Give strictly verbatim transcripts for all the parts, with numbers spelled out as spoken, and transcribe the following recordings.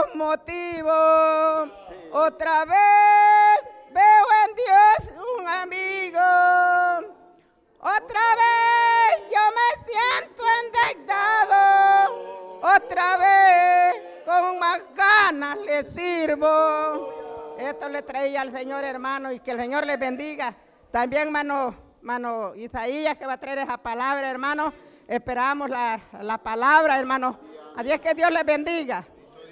un motivo. Otra vez veo en Dios un amigo. Otra vez yo me siento endeudado. Otra vez con más ganas le sirvo. Esto le traía al Señor, hermano, y que el Señor les bendiga. También, hermano, hermano Isaías, que va a traer esa palabra, hermano. Esperamos la, la palabra, hermano. Así es que Dios les bendiga.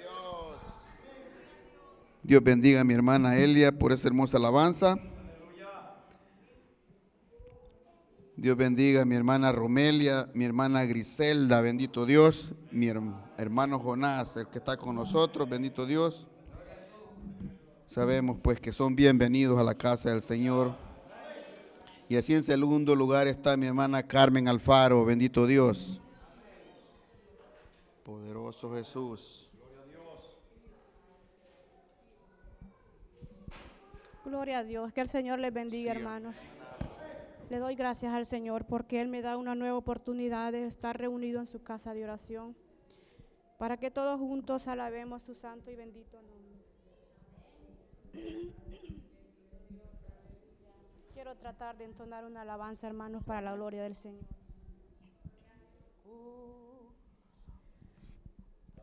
Dios bendiga a mi hermana Elia por esa hermosa alabanza. Dios bendiga a mi hermana Romelia, mi hermana Griselda, bendito Dios. Mi hermano Jonás, el que está con nosotros, bendito Dios. Sabemos pues que son bienvenidos a la casa del Señor. Y así en segundo lugar está mi hermana Carmen Alfaro, bendito Dios. Poderoso Jesús. Gloria a Dios, que el Señor les bendiga, sí, hermanos. Le doy gracias al Señor porque Él me da una nueva oportunidad de estar reunido en su casa de oración para que todos juntos alabemos su santo y bendito nombre. Quiero tratar de entonar una alabanza, hermanos, para la gloria del Señor.